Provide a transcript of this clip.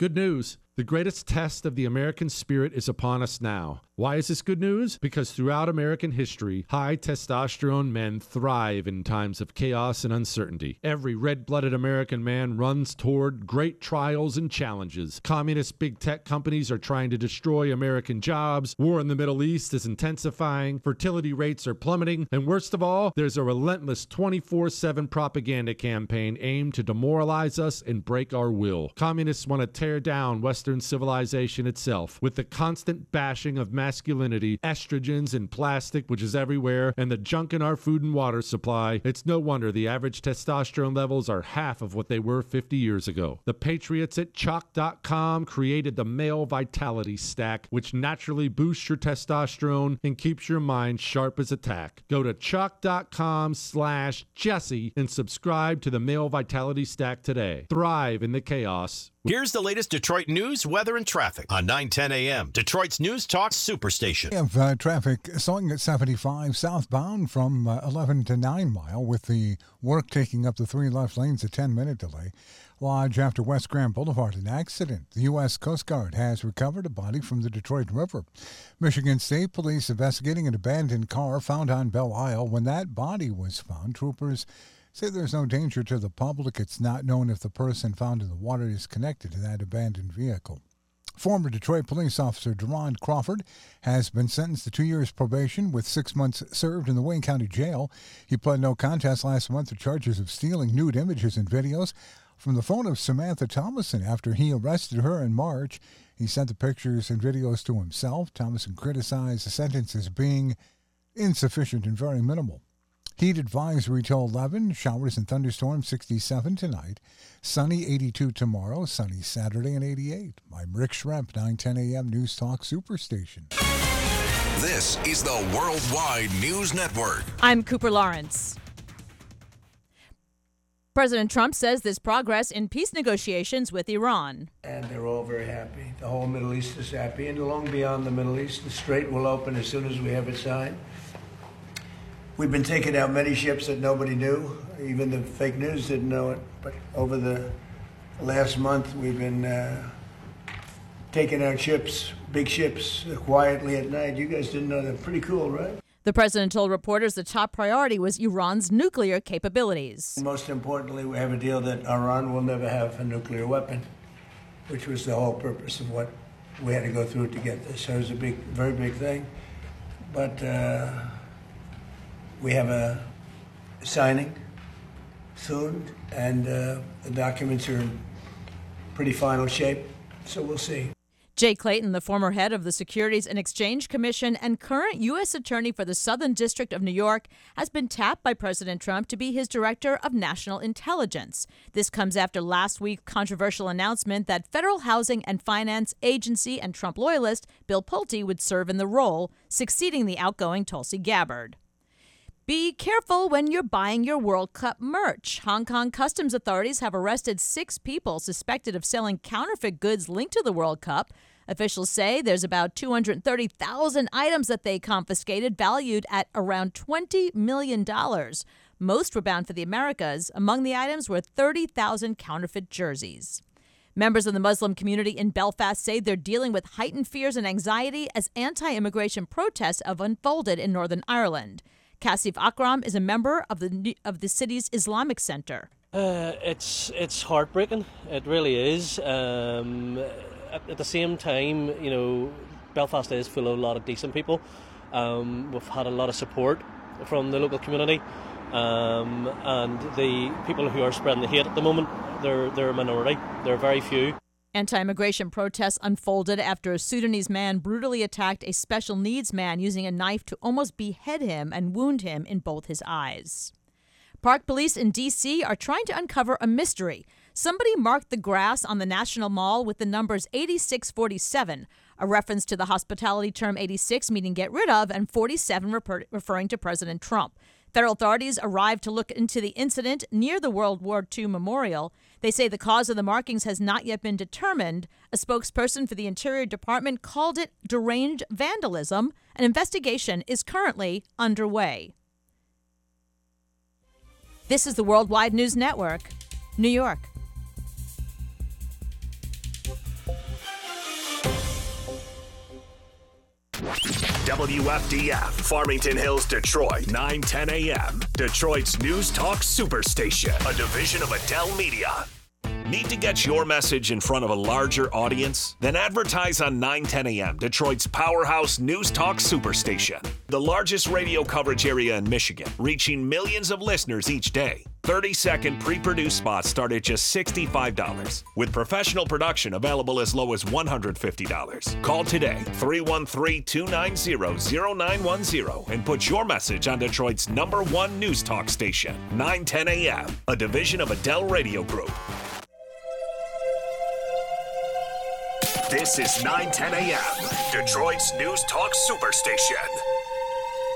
Good news. The greatest test of the American spirit is upon us now. Why is this good news? Because throughout American history, high testosterone men thrive in times of chaos and uncertainty. Every red-blooded American man runs toward great trials and challenges. Communist big tech companies are trying to destroy American jobs. War in the Middle East is intensifying. Fertility rates are plummeting. And worst of all, there's a relentless 24/7 propaganda campaign aimed to demoralize us and break our will. Communists want to tear down Western civilization itself with the constant bashing of masculinity, estrogens and plastic, which is everywhere, and the junk in our food and water supply. It's no wonder the average testosterone levels are half of what they were 50 years ago. The patriots at Chalk.com created the Male Vitality Stack, which naturally boosts your testosterone and keeps your mind sharp as a tack. Go to Chalk.com/Jesse and subscribe to the Male Vitality Stack today. Thrive in the chaos. Here's the latest Detroit news, weather, and traffic on 910 a.m. Detroit's News Talk Superstation. We have traffic slowing at 75 southbound from 11 to 9 Mile, with the work taking up the 3 left lanes, a 10-minute delay. Lodge after West Grand Boulevard, an accident. The U.S. Coast Guard has recovered a body from the Detroit River. Michigan State Police investigating an abandoned car found on Belle Isle. When that body was found, troopers say there's no danger to the public. It's not known if the person found in the water is connected to that abandoned vehicle. Former Detroit police officer Deron Crawford has been sentenced to 2 years probation with 6 months served in the Wayne County Jail. He pled no contest last month to charges of stealing nude images and videos from the phone of Samantha Thomason after he arrested her in March. He sent the pictures and videos to himself. Thomason criticized the sentence as being insufficient and very minimal. Heat advisory till 11, showers and thunderstorms 67 tonight, sunny 82 tomorrow, sunny Saturday and 88. I'm Rick Schremp, 910 a.m. News Talk Superstation. This is the Worldwide News Network. I'm Cooper Lawrence. President Trump says there's progress in peace negotiations with Iran. And they're all very happy. The whole Middle East is happy. And long beyond the Middle East, the Strait will open as soon as we have it signed. We've been taking out many ships that nobody knew. Even the fake news didn't know it. But over the last month, we've been taking out ships, big ships, quietly at night. You guys didn't know that. Pretty cool, right? The president told reporters the top priority was Iran's nuclear capabilities. And most importantly, we have a deal that Iran will never have a nuclear weapon, which was the whole purpose of what we had to go through to get this. So it was a big, very big thing. But we have a signing soon, and the documents are in pretty final shape, so we'll see. Jay Clayton, the former head of the Securities and Exchange Commission and current U.S. Attorney for the Southern District of New York, has been tapped by President Trump to be his Director of National Intelligence. This comes after last week's controversial announcement that Federal Housing and Finance Agency and Trump loyalist Bill Pulte would serve in the role, succeeding the outgoing Tulsi Gabbard. Be careful when you're buying your World Cup merch. Hong Kong customs authorities have arrested 6 people suspected of selling counterfeit goods linked to the World Cup. Officials say there's about 230,000 items that they confiscated, valued at around $20 million. Most were bound for the Americas. Among the items were 30,000 counterfeit jerseys. Members of the Muslim community in Belfast say they're dealing with heightened fears and anxiety as anti-immigration protests have unfolded in Northern Ireland. Kasif Akram is a member of the city's Islamic Center. It's heartbreaking. It really is. At the same time, you know, Belfast is full of a lot of decent people. We've had a lot of support from the local community, and the people who are spreading the hate at the moment, they're a minority. They're very few. Anti-immigration protests unfolded after a Sudanese man brutally attacked a special needs man using a knife to almost behead him and wound him in both his eyes. Park police in D.C. are trying to uncover a mystery. Somebody marked the grass on the National Mall with the numbers 8647, a reference to the hospitality term 86 meaning get rid of and 47 referring to President Trump. Federal authorities arrived to look into the incident near the World War II memorial. They say the cause of the markings has not yet been determined. A spokesperson for the Interior Department called it deranged vandalism. An investigation is currently underway. This is the Worldwide News Network, New York. WFDF, Farmington Hills, Detroit, 910 a.m. Detroit's News Talk Superstation, a division of Adele Media. Need to get your message in front of a larger audience? Then advertise on 910 a.m., Detroit's powerhouse News Talk Superstation. The largest radio coverage area in Michigan, reaching millions of listeners each day. 30-second pre-produced spots start at just $65, with professional production available as low as $150. Call today, 313-290-0910, and put your message on Detroit's #1 News Talk station, 910 a.m., a division of Adele Radio Group. This is 910 a.m., Detroit's News Talk Superstation.